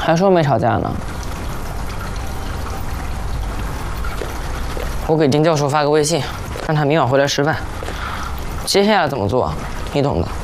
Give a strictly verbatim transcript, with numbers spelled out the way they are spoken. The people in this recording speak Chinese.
还说没吵架呢。我给丁教授发个微信，让他明晚回来吃饭。接下来怎么做，你懂的。